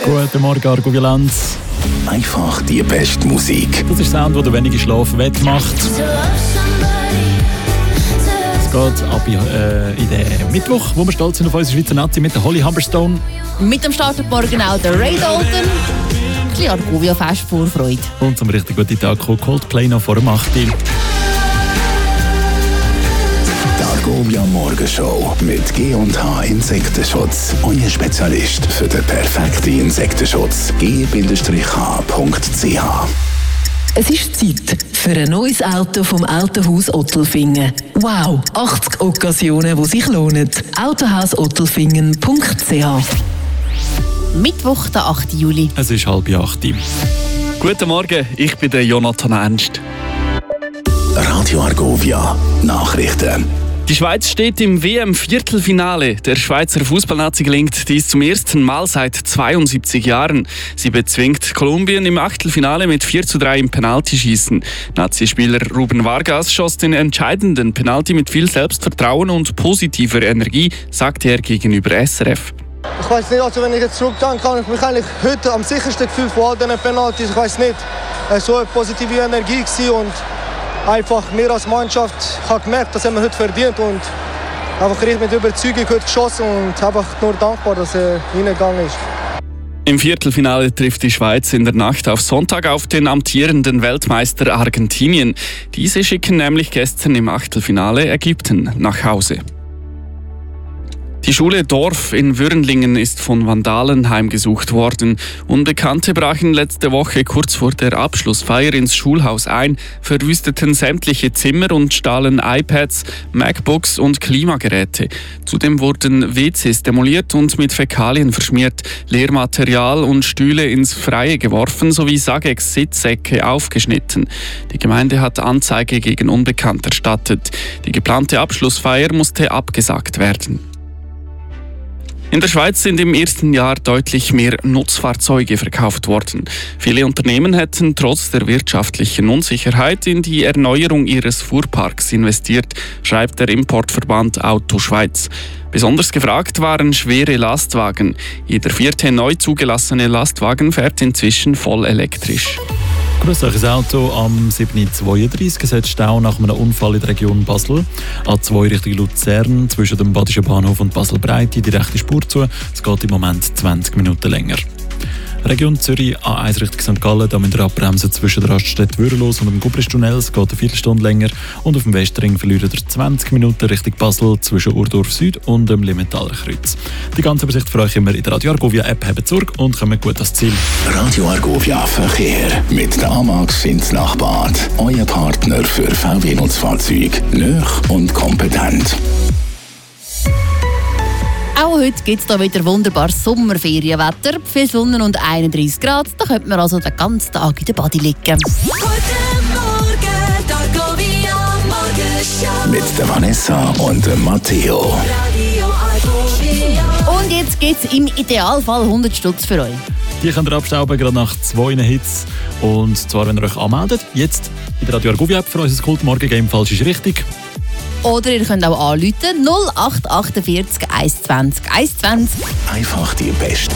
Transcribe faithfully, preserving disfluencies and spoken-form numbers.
Guten Morgen, Argovilanz. Einfach die beste Musik. Das ist Sound, der den wenigen Schlaf wettmacht. Es geht ab äh, in den Mittwoch, wo wir stolz sind auf unsere Schweizer Nazi mit der Holly Humberstone. Mit dem Start morgen auch der Ray Dalton. Ein bisschen Argovia-Fest vor Freude. Und zum richtig guten Tag kommt Coldplay noch vor dem acht Uhr. Argovia Morgenshow mit G und H Insektenschutz. Euer Spezialist für den perfekten Insektenschutz. G H Punkt C H. Es ist Zeit für ein neues Auto vom Autohaus Ottelfingen. Wow, achtzig Occasionen, die sich lohnen. autohaus ottelfingen Punkt C H. Mittwoch, der achten Juli. Es ist halb acht. Guten Morgen, ich bin der Jonathan Ernst. Radio Argovia Nachrichten. Die Schweiz steht im W M-Viertelfinale. Der Schweizer Fußballnazi gelingt dies zum ersten Mal seit zweiundsiebzig Jahren. Sie bezwingt Kolumbien im Achtelfinale mit vier zu drei im Penaltyschießen. Nazi-Spieler Ruben Vargas schoss den entscheidenden Penalty mit viel Selbstvertrauen und positiver Energie, sagte er gegenüber S R F. Ich weiß nicht, also wenn ich jetzt zurückdenke, kann ich mich eigentlich heute am sichersten gefühlt von all diesen Penaltys. Ich weiß nicht, so eine positive Energie gewesen und einfach wir als Mannschaft haben gemerkt, das haben wir heute verdient und einfach richtig mit Überzeugung heute geschossen und einfach nur dankbar, dass er reingegangen ist. Im Viertelfinale trifft die Schweiz in der Nacht auf Sonntag auf den amtierenden Weltmeister Argentinien. Diese schicken nämlich gestern im Achtelfinale Ägypten nach Hause. Die Schule Dorf in Würenlingen ist von Vandalen heimgesucht worden. Unbekannte brachen letzte Woche kurz vor der Abschlussfeier ins Schulhaus ein, verwüsteten sämtliche Zimmer und stahlen iPads, MacBooks und Klimageräte. Zudem wurden W Cs demoliert und mit Fäkalien verschmiert, Lehrmaterial und Stühle ins Freie geworfen sowie Sagex-Sitzsäcke aufgeschnitten. Die Gemeinde hat Anzeige gegen Unbekannt erstattet. Die geplante Abschlussfeier musste abgesagt werden. In der Schweiz sind im ersten Jahr deutlich mehr Nutzfahrzeuge verkauft worden. Viele Unternehmen hätten trotz der wirtschaftlichen Unsicherheit in die Erneuerung ihres Fuhrparks investiert, schreibt der Importverband Auto Schweiz. Besonders gefragt waren schwere Lastwagen. Jeder vierte neu zugelassene Lastwagen fährt inzwischen voll elektrisch. Grüß euch, ein Auto am sieben Uhr zweiunddreißig. Es hat Stau nach einem Unfall in der Region Basel. A zwei Richtung Luzern, zwischen dem Badischen Bahnhof und Basel-Breite, die rechte Spur zu. Es geht im Moment zwanzig Minuten länger. Region Zürich, A eins Richtung Sankt Gallen, da müssen wir abbremsen zwischen der Raststätte Würelos und dem Gubristunnel. Es geht eine Viertelstunde länger. Und auf dem Westring verlieren wir zwanzig Minuten Richtung Basel zwischen Urdorf Süd und dem Limentaler Kreuz. Die ganze Übersicht für euch immer in der Radio Argovia App. Habt Sorge und kommt gut ans Ziel. Radio Argovia Verkehr mit der Amax ins Nachbad. Euer Partner für V W-Nutzfahrzeuge. Nöch und kompetent. Auch heute gibt es hier wieder wunderbares Sommerferienwetter. Viel Sonne und einunddreißig Grad. Da könnte man also den ganzen Tag in der Body liegen. Guten Morgen, Argovia Morgenshow. Mit der Vanessa und dem Matteo. Radio Argovia. Und jetzt gibt es im Idealfall hundert Stutz für euch. Die könnt ihr abstauben, gerade nach zwei Hits. Und zwar, wenn ihr euch anmeldet, jetzt in der Radio Argovia App für unser Kultmorgen-Game «Falsch ist richtig». Oder ihr könnt auch anrufen null acht acht vier eins zwei eins eins zwei. Einfach die besten